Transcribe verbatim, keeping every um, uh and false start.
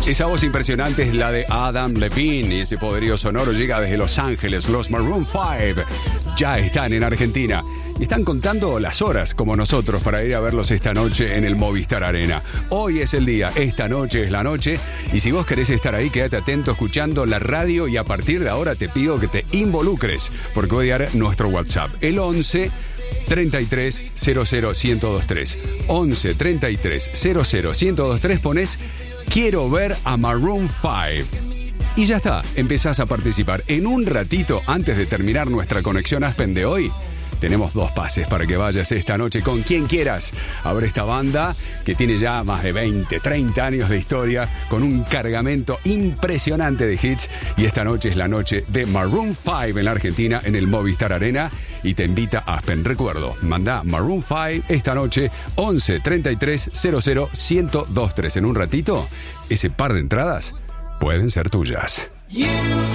Esa voz impresionante es la de Adam Levine y ese poderío sonoro llega desde Los Ángeles. Los Maroon cinco ya están en Argentina y están contando las horas como nosotros para ir a verlos esta noche en el Movistar Arena. Hoy es el día, esta noche es la noche y si vos querés estar ahí, quédate atento escuchando la radio y a partir de ahora te pido que te involucres porque voy a dar nuestro WhatsApp, el once treinta y tres cero cero ciento veintitrés. once treinta y tres cero cero ciento veintitrés pones quiero ver a Maroon cinco. Y ya está, empezás a participar. En un ratito, antes de terminar nuestra conexión Aspen de hoy, tenemos dos pases para que vayas esta noche con quien quieras a ver esta banda que tiene ya más de veinte, treinta años de historia con un cargamento impresionante de hits. Y esta noche es la noche de Maroon cinco en la Argentina en el Movistar Arena y te invita a Aspen. Recuerdo, mandá Maroon cinco esta noche once treinta y tres cero cero ciento veintitrés. En un ratito, ese par de entradas pueden ser tuyas.